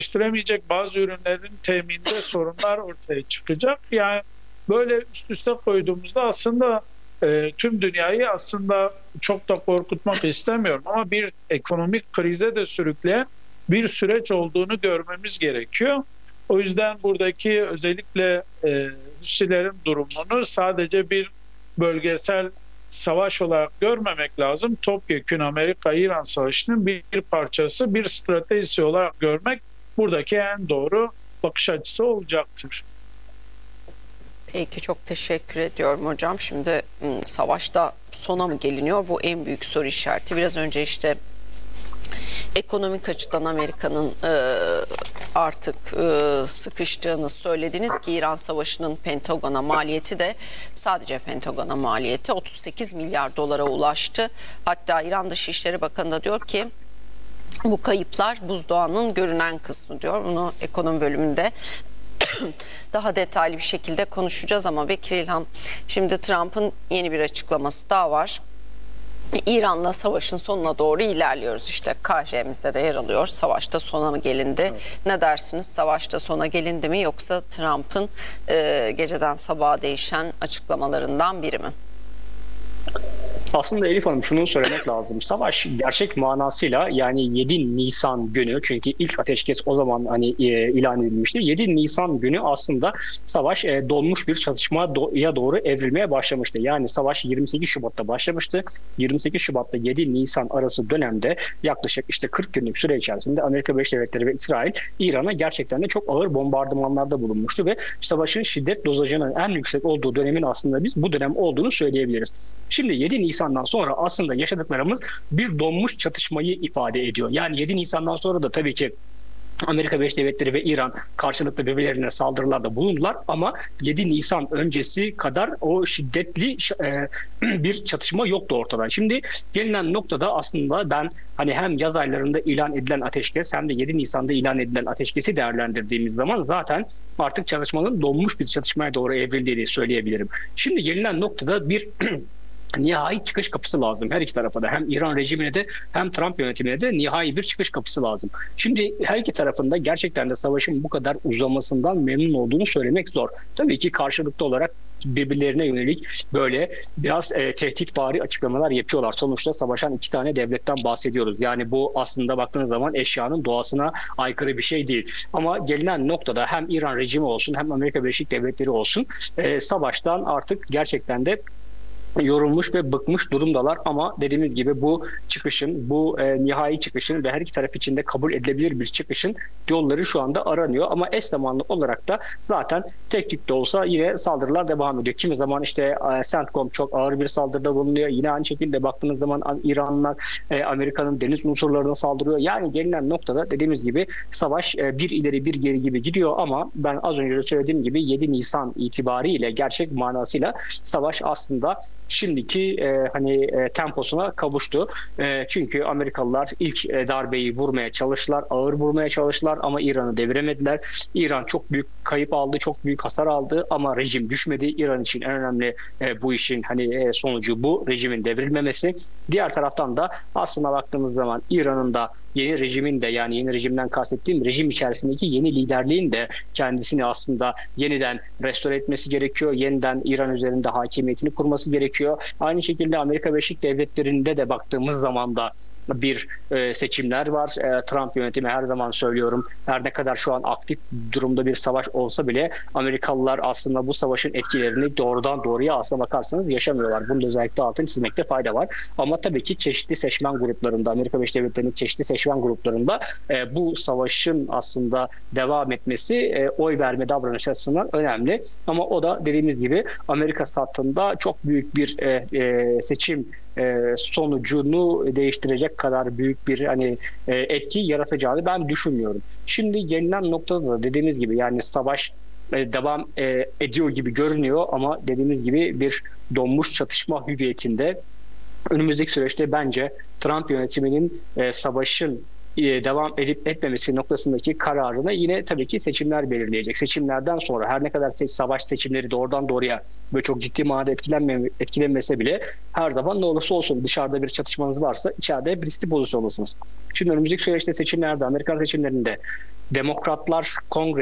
gerçekleştiremeyecek, bazı ürünlerin teminde sorunlar ortaya çıkacak. Yani böyle üst üste koyduğumuzda aslında tüm dünyayı aslında çok da korkutmak istemiyorum ama bir ekonomik krize de sürükleyen bir süreç olduğunu görmemiz gerekiyor. O yüzden buradaki özellikle Husilerin durumunu sadece bir bölgesel savaş olarak görmemek lazım. Topyekün Amerika-İran savaşının bir parçası, bir stratejisi olarak görmek buradaki en doğru bakış açısı olacaktır. Peki, çok teşekkür ediyorum hocam. Şimdi savaşta sona mı geliniyor? Bu en büyük soru işareti. Biraz önce işte ekonomik açıdan Amerika'nın artık sıkıştığını söylediniz ki İran Savaşı'nın Pentagon'a maliyeti de sadece Pentagon'a maliyeti 38 milyar dolara ulaştı. Hatta İran Dışişleri Bakanı da diyor ki bu kayıplar buzdağının görünen kısmı diyor. Bunu ekonomi bölümünde daha detaylı bir şekilde konuşacağız ama Bekir İlhan, şimdi Trump'ın yeni bir açıklaması daha var. İran'la savaşın sonuna doğru ilerliyoruz. İşte KJ'mizde de yer alıyor. Savaşta sona mı gelindi? Evet. Ne dersiniz? Savaşta sona gelindi mi, yoksa Trump'ın geceden sabaha değişen açıklamalarından biri mi? Aslında Elif Hanım, şunu söylemek lazım. Savaş gerçek manasıyla, yani 7 Nisan günü, çünkü ilk ateşkes o zaman ilan edilmişti. 7 Nisan günü aslında savaş donmuş bir çatışmaya doğru evrilmeye başlamıştı. Yani savaş 28 Şubat'ta başlamıştı. 28 Şubat'ta 7 Nisan arası dönemde yaklaşık işte 40 günlük süre içerisinde Amerika Birleşik Devletleri ve İsrail İran'a gerçekten de çok ağır bombardımanlarda bulunmuştu ve savaşın şiddet dozajının en yüksek olduğu dönemin aslında biz bu dönem olduğunu söyleyebiliriz. Şimdi 7 Nisan'dan sonra aslında yaşadıklarımız bir donmuş çatışmayı ifade ediyor. Yani 7 Nisan'dan sonra da tabii ki Amerika Birleşik Devletleri ve İran karşılıklı birbirlerine saldırılarda bulundular ama 7 Nisan öncesi kadar o şiddetli bir çatışma yoktu ortada. Şimdi gelinen noktada aslında ben hani hem yaz aylarında ilan edilen ateşkes hem de 7 Nisan'da ilan edilen ateşkesi değerlendirdiğimiz zaman zaten artık çatışmanın donmuş bir çatışmaya doğru evrildiğini söyleyebilirim. Şimdi gelinen noktada bir nihai çıkış kapısı lazım her iki tarafa da. Hem İran rejimine de hem Trump yönetimine de nihai bir çıkış kapısı lazım. Şimdi her iki tarafında gerçekten de savaşın bu kadar uzamasından memnun olduğunu söylemek zor. Tabii ki karşılıklı olarak birbirlerine yönelik böyle biraz tehditvari açıklamalar yapıyorlar. Sonuçta savaşan iki tane devletten bahsediyoruz. Yani bu aslında baktığınız zaman eşyanın doğasına aykırı bir şey değil. Ama gelinen noktada hem İran rejimi olsun hem Amerika Birleşik Devletleri olsun savaştan artık gerçekten de yorulmuş ve bıkmış durumdalar ama dediğimiz gibi bu çıkışın, bu nihai çıkışın ve her iki taraf için de kabul edilebilir bir çıkışın yolları şu anda aranıyor ama eş zamanlı olarak da zaten tek tük de olsa yine saldırılar devam ediyor. Kimi zaman işte CENTCOM çok ağır bir saldırıda bulunuyor. Yine aynı şekilde baktığınız zaman İranlılar Amerika'nın deniz unsurlarına saldırıyor. Yani gelinen noktada dediğimiz gibi savaş bir ileri bir geri gibi gidiyor ama ben az önce de söylediğim gibi 7 Nisan itibariyle gerçek manasıyla savaş aslında şimdiki temposuna kavuştu. Çünkü Amerikalılar ilk darbeyi vurmaya çalıştılar, ağır vurmaya çalıştılar ama İran'ı deviremediler. İran çok büyük kayıp aldı, çok büyük hasar aldı ama rejim düşmedi. İran için en önemli bu işin sonucu bu, rejimin devrilmemesi. Diğer taraftan da aslında baktığımız zaman İran'ın da yeni rejimin de, yani yeni rejimden kastettiğim rejim içerisindeki yeni liderliğin de kendisini aslında yeniden restore etmesi gerekiyor. Yeniden İran üzerinde hakimiyetini kurması gerekiyor. Aynı şekilde Amerika Birleşik Devletleri'nde de baktığımız zaman da bir seçimler var. Trump yönetimi, her zaman söylüyorum, her ne kadar şu an aktif durumda bir savaş olsa bile Amerikalılar aslında bu savaşın etkilerini doğrudan doğruya aslına bakarsanız yaşamıyorlar. Bunu da özellikle altını çizmekte fayda var. Ama tabii ki çeşitli seçmen gruplarında, Amerika Birleşik Devletleri'nin çeşitli seçmen gruplarında bu savaşın aslında devam etmesi oy verme davranışı açısından önemli. Ama o da dediğimiz gibi Amerika satında çok büyük bir seçim sonucunu değiştirecek kadar büyük bir etki yaratacağını ben düşünmüyorum. Şimdi gelinen noktada da dediğimiz gibi yani savaş devam ediyor gibi görünüyor ama dediğimiz gibi bir donmuş çatışma hüviyetinde. Önümüzdeki süreçte bence Trump yönetiminin savaşın devam edip etmemesi noktasındaki kararını yine tabii ki seçimler belirleyecek. Seçimlerden sonra her ne kadar savaş seçimleri doğrudan doğruya böyle çok ciddi manada etkilenmese bile her zaman ne olursa olsun dışarıda bir çatışmanız varsa içeride bir riskli pozisyondasınız. Şimdi önümüzdeki süreçte seçimlerde, Amerikan seçimlerinde Demokratlar Kongre